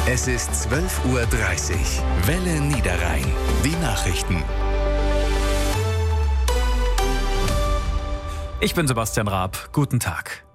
Es ist 12:30 Uhr. Welle Niederrhein. Die Nachrichten. Ich bin Sebastian Raab. Guten Tag.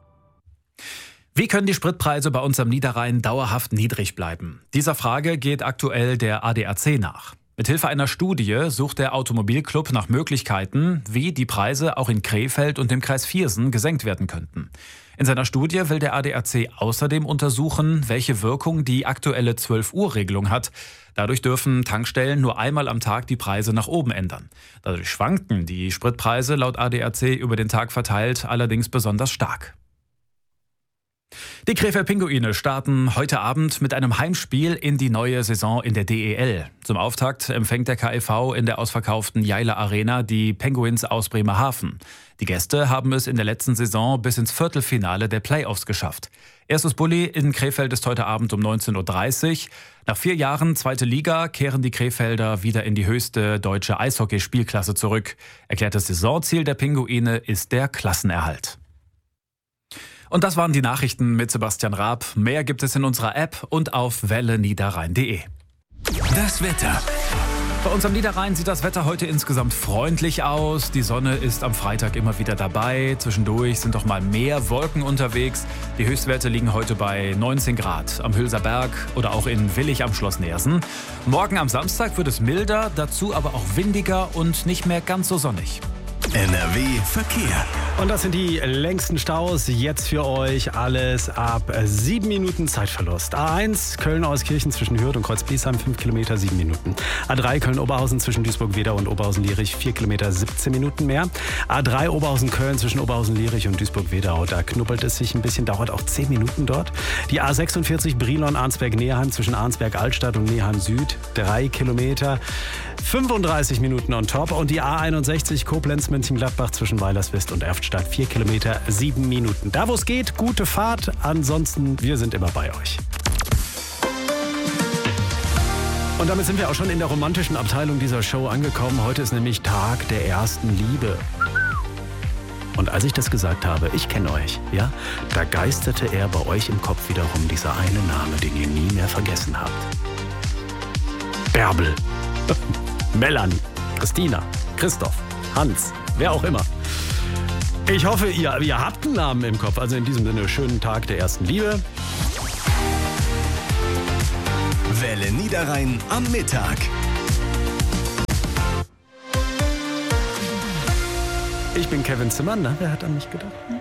Wie können die Spritpreise bei uns am Niederrhein dauerhaft niedrig bleiben? Dieser Frage geht aktuell der ADAC nach. Mithilfe einer Studie sucht der Automobilclub nach Möglichkeiten, wie die Preise auch in Krefeld und dem Kreis Viersen gesenkt werden könnten. In seiner Studie will der ADAC außerdem untersuchen, welche Wirkung die aktuelle 12-Uhr-Regelung hat. Dadurch dürfen Tankstellen nur einmal am Tag die Preise nach oben ändern. Dadurch schwanken die Spritpreise laut ADAC über den Tag verteilt allerdings besonders stark. Die Krefeld Pinguine starten heute Abend mit einem Heimspiel in die neue Saison in der DEL. Zum Auftakt empfängt der KIV in der ausverkauften Jailer Arena die Penguins aus Bremerhaven. Die Gäste haben es in der letzten Saison bis ins Viertelfinale der Playoffs geschafft. Erstes Bulli in Krefeld ist heute Abend um 19:30 Uhr. Nach 4 Jahren zweite Liga kehren die Krefelder wieder in die höchste deutsche Eishockeyspielklasse zurück. Erklärtes Saisonziel der Pinguine ist der Klassenerhalt. Und das waren die Nachrichten mit Sebastian Raab. Mehr gibt es in unserer App und auf welleniederrhein.de. Das Wetter. Bei uns am Niederrhein sieht das Wetter heute insgesamt freundlich aus. Die Sonne ist am Freitag immer wieder dabei. Zwischendurch sind doch mal mehr Wolken unterwegs. Die Höchstwerte liegen heute bei 19 Grad am Hülser Berg oder auch in Willich am Schloss Neersen. Morgen am Samstag wird es milder, dazu aber auch windiger und nicht mehr ganz so sonnig. NRW Verkehr. Und das sind die längsten Staus jetzt für euch. Alles ab 7 Minuten Zeitverlust. A1 Köln-Euskirchen zwischen Hürth und Kreuz-Bliesheim 5 Kilometer 7 Minuten. A3 Köln-Oberhausen zwischen Duisburg-Wedau und Oberhausen-Lierich 4 Kilometer 17 Minuten mehr. A3 Oberhausen-Köln zwischen Oberhausen-Lierich und Duisburg-Wedau. Da knubbelt es sich ein bisschen, dauert auch 10 Minuten dort. Die A46 Brilon-Arnsberg-Neheim zwischen Arnsberg-Altstadt und Neheim-Süd 3 Kilometer 35 Minuten on top. Und die A61 Koblenz-Mönchengladbach zwischen Weilerswist und Erftstadt 4 Kilometer 7 Minuten. Da wo es geht, gute Fahrt. Ansonsten, wir sind immer bei euch. Und damit sind wir auch schon in der romantischen Abteilung dieser Show angekommen. Heute ist nämlich Tag der ersten Liebe. Und als ich das gesagt habe, ich kenne euch, ja, da geisterte er bei euch im Kopf wiederum dieser eine Name, den ihr nie mehr vergessen habt. Bärbel, Melanie, Christina, Christoph, Hans, wer auch immer. Ich hoffe, ihr habt einen Namen im Kopf. Also in diesem Sinne, schönen Tag der ersten Liebe. Welle Niederrhein am Mittag. Ich bin Kevin Zimmermann. Wer hat an mich gedacht?